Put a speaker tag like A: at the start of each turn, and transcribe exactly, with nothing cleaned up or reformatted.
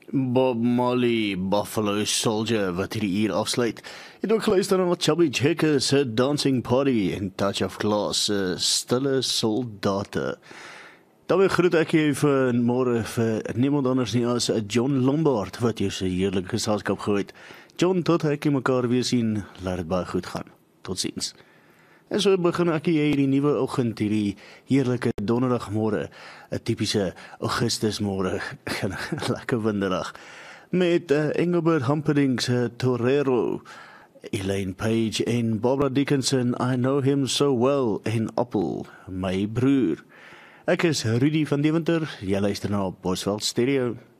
A: Bob Marley, Buffalo Soldier, wat hierdie uur afsluit. Het ook geluister na Chubby Checker se Dancing Party en Touch of Class se Stille Soldate. Daarmee groet ek jy vir môre vir niemand anders nie as John Lombard, wat hier sy heerlike geselskap gehad. John, tot ek jy mekaar weer sien, laat het baie goed gaan. Tot ziens. En so begin ek hierdie nuwe oggend, hierdie heerlike donderdagmôre, 'n tipiese Augustusmôre, lekker winderig, met uh, Engelbert Humperdinck se Torero, Elaine Page en Barbara Dickinson, I Know Him So Well, en Appel, my broer. Ek is Rudy van Deventer, jy luister na Bosveld Stereo.